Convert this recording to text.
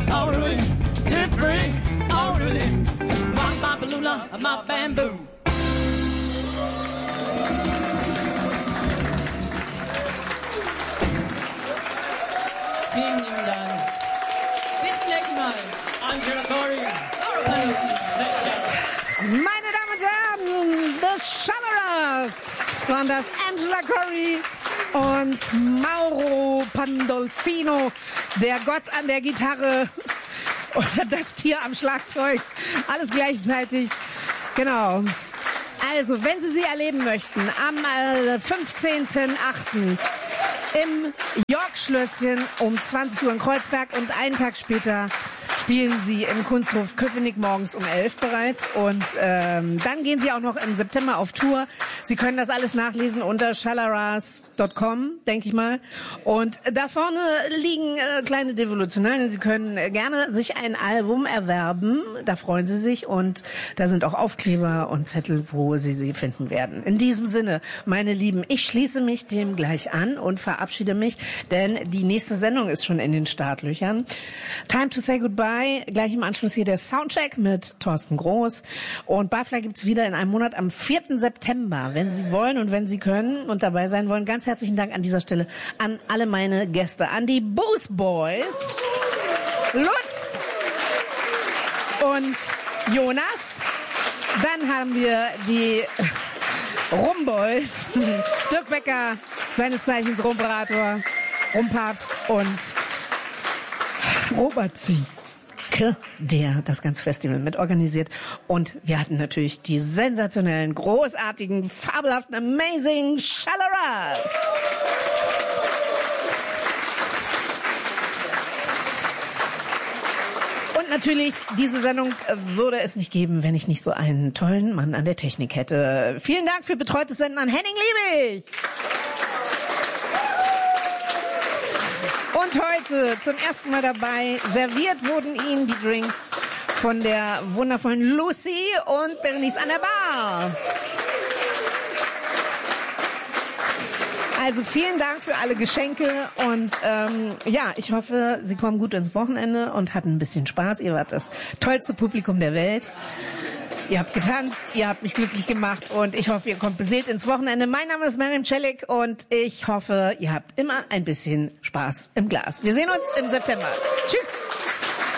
oh really, tip free, oh really, my balula, my bamboo. Vielen lieben Dank. Bis zum nächsten Mal. Angela Corey. Meine Damen und Herren, The Shalloras waren das, Angela Corey und Mauro Pandolfino, der Gott an der Gitarre oder das Tier am Schlagzeug, alles gleichzeitig. Genau. Also, wenn Sie sie erleben möchten, am 15.08. im York-Schlösschen um 20 Uhr in Kreuzberg und einen Tag später spielen sie im Kunsthof Köpenick morgens um 11 bereits und dann gehen sie auch noch im September auf Tour. Sie können das alles nachlesen unter shalaras.com, denke ich mal. Und da vorne liegen kleine Devolutionalien. Sie können gerne sich ein Album erwerben, da freuen sie sich und da sind auch Aufkleber und Zettel, wo sie finden werden. In diesem Sinne, meine Lieben, ich schließe mich dem gleich an und verabschiede mich, denn die nächste Sendung ist schon in den Startlöchern. Time to say goodbye. Gleich im Anschluss hier der Soundcheck mit Thorsten Groß. Und Barfly gibt's wieder in einem Monat am 4. September. Wenn Sie wollen und wenn Sie können und dabei sein wollen, ganz herzlichen Dank an dieser Stelle an alle meine Gäste. An die Booze Boys, Lutz und Jonas. Dann haben wir die Rumboys, Dirk Becker, seines Zeichens Rumparator, Rumpapst und Robert Zienke, der das ganze Festival mit organisiert. Und wir hatten natürlich die sensationellen, großartigen, fabelhaften, amazing Shalaras. Und natürlich, diese Sendung würde es nicht geben, wenn ich nicht so einen tollen Mann an der Technik hätte. Vielen Dank für betreutes Senden an Henning Liebig. Und heute zum ersten Mal dabei, serviert wurden Ihnen die Drinks von der wundervollen Lucy und Berenice an der Bar. Also vielen Dank für alle Geschenke und ja, ich hoffe, Sie kommen gut ins Wochenende und hatten ein bisschen Spaß. Ihr wart das tollste Publikum der Welt. Ihr habt getanzt, ihr habt mich glücklich gemacht und ich hoffe, ihr kommt beseelt ins Wochenende. Mein Name ist Miriam Celik und ich hoffe, ihr habt immer ein bisschen Spaß im Glas. Wir sehen uns im September. Tschüss!